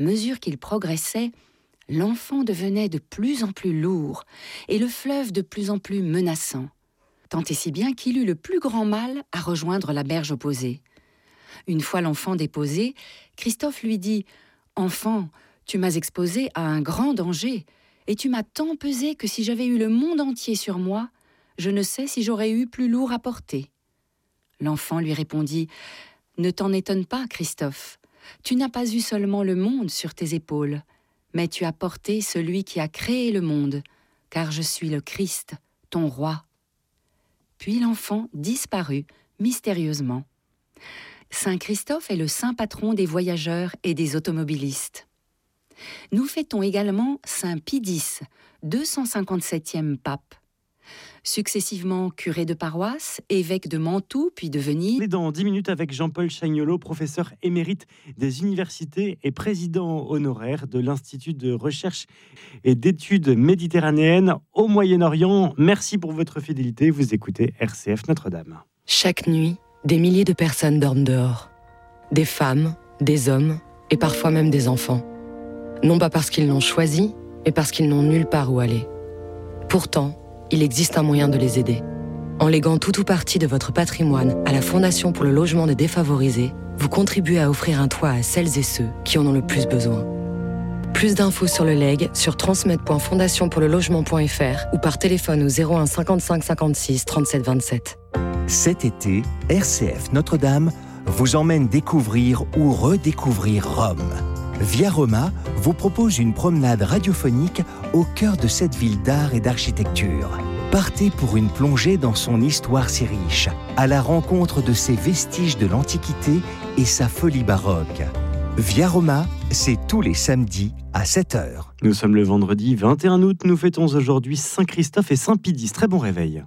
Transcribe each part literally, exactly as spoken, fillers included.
À mesure qu'il progressait, l'enfant devenait de plus en plus lourd et le fleuve de plus en plus menaçant, tant et si bien qu'il eut le plus grand mal à rejoindre la berge opposée. Une fois l'enfant déposé, Christophe lui dit « Enfant, tu m'as exposé à un grand danger, et tu m'as tant pesé que si j'avais eu le monde entier sur moi, je ne sais si j'aurais eu plus lourd à porter. » L'enfant lui répondit « Ne t'en étonne pas, Christophe, tu n'as pas eu seulement le monde sur tes épaules, mais tu as porté celui qui a créé le monde, car je suis le Christ, ton roi. » Puis l'enfant disparut mystérieusement. Saint Christophe est le saint patron des voyageurs et des automobilistes. Nous fêtons également Saint Pie X, deux cent cinquante-septième pape. Successivement curé de paroisse, évêque de Mantoue puis de Venise. On est dans dix minutes avec Jean-Paul Chagnolot, professeur émérite des universités et président honoraire de l'Institut de recherche et d'études méditerranéennes au Moyen-Orient. Merci pour votre fidélité. Vous écoutez R C F Notre-Dame. Chaque nuit, des milliers de personnes dorment dehors. Des femmes, des hommes et parfois même des enfants. Non pas parce qu'ils l'ont choisi, mais parce qu'ils n'ont nulle part où aller. Pourtant, il existe un moyen de les aider. En léguant tout ou partie de votre patrimoine à la Fondation pour le logement des défavorisés, vous contribuez à offrir un toit à celles et ceux qui en ont le plus besoin. Plus d'infos sur le legs sur transmed point fondation pour le logement point f r ou par téléphone au zéro un cinquante-cinq cinquante-six trente-sept vingt-sept. Cet été, R C F Notre-Dame vous emmène découvrir ou redécouvrir Rome. Via Roma vous propose une promenade radiophonique au cœur de cette ville d'art et d'architecture. Partez pour une plongée dans son histoire si riche, à la rencontre de ses vestiges de l'Antiquité et sa folie baroque. Via Roma, c'est tous les samedis à sept heures. Nous sommes le vendredi vingt et un août, nous fêtons aujourd'hui Saint Christophe et Saint Pie X. Très bon réveil.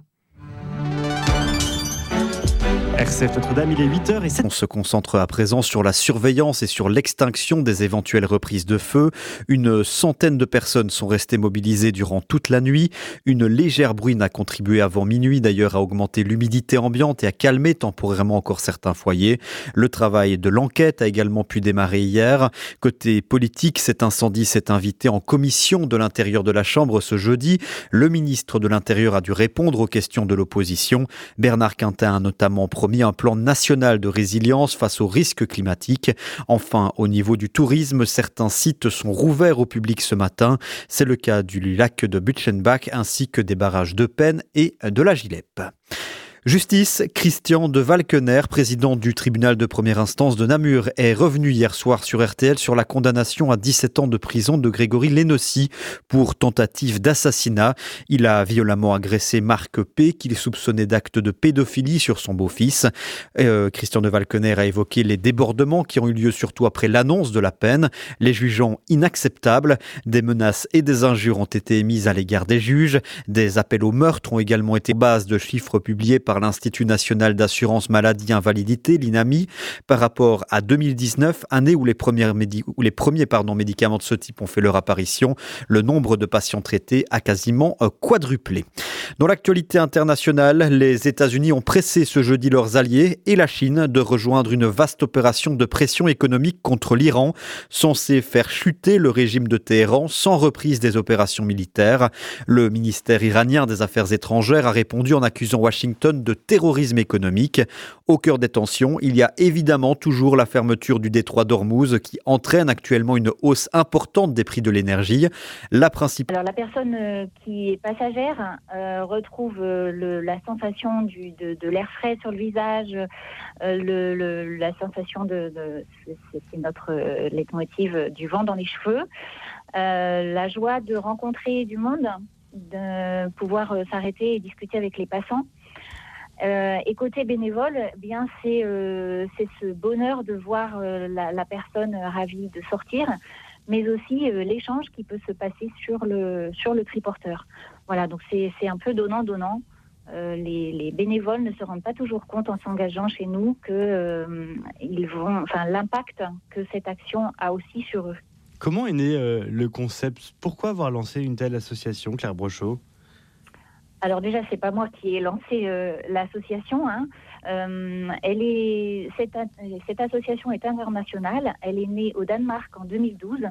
R C F Notre-Dame, il est huit heures sept. On se concentre à présent sur la surveillance et sur l'extinction des éventuelles reprises de feu. Une centaine de personnes sont restées mobilisées durant toute la nuit. Une légère bruine a contribué avant minuit d'ailleurs à augmenter l'humidité ambiante et à calmer temporairement encore certains foyers. Le travail de l'enquête a également pu démarrer hier. Côté politique, cet incendie s'est invité en commission de l'intérieur de la Chambre ce jeudi. Le ministre de l'Intérieur a dû répondre aux questions de l'opposition. Bernard Quintin a notamment promis un plan national de résilience face aux risques climatiques. Enfin, au niveau du tourisme, certains sites sont rouverts au public ce matin. C'est le cas du lac de Butchenbach ainsi que des barrages de Penne et de la Gilep. Justice, Christian de Valkener, président du tribunal de première instance de Namur, est revenu hier soir sur R T L sur la condamnation à dix-sept ans de prison de Grégory Lenossi pour tentative d'assassinat. Il a violemment agressé Marc P, qu'il soupçonnait d'actes de pédophilie sur son beau-fils. Euh, Christian de Valkener a évoqué les débordements qui ont eu lieu surtout après l'annonce de la peine, les jugeant inacceptables. Des menaces et des injures ont été émises à l'égard des juges. Des appels au meurtre ont également été base de chiffres publiés par l'Institut national d'assurance maladie invalidité, l'INAMI, par rapport à deux mille dix-neuf, année où les, premières médi- où les premiers pardon, médicaments de ce type ont fait leur apparition. Le nombre de patients traités a quasiment quadruplé. Dans l'actualité internationale, les États-Unis ont pressé ce jeudi leurs alliés et la Chine de rejoindre une vaste opération de pression économique contre l'Iran, censée faire chuter le régime de Téhéran sans reprise des opérations militaires. Le ministère iranien des Affaires étrangères a répondu en accusant Washington de terrorisme économique. Au cœur des tensions, il y a évidemment toujours la fermeture du détroit d'Ormuz qui entraîne actuellement une hausse importante des prix de l'énergie. La principale... Alors la personne euh, qui est passagère euh, retrouve euh, le, la sensation du, de, de l'air frais sur le visage, euh, le, le, la sensation de, de c'est, c'est notre euh, leitmotiv du vent dans les cheveux, euh, la joie de rencontrer du monde, de pouvoir euh, s'arrêter et discuter avec les passants. Euh, et côté bénévole, eh bien c'est euh, c'est ce bonheur de voir euh, la, la personne ravie de sortir, mais aussi euh, l'échange qui peut se passer sur le sur le triporteur. Voilà, donc c'est c'est un peu donnant donnant. Euh, les, les bénévoles ne se rendent pas toujours compte en s'engageant chez nous que euh, ils vont, enfin l'impact que cette action a aussi sur eux. Comment est né euh, le concept ? Pourquoi avoir lancé une telle association, Claire Brochot ? Alors déjà, c'est pas moi qui ai lancé euh, l'association. Hein. Euh, elle est, cette, cette association est internationale. Elle est née au Danemark en deux mille douze.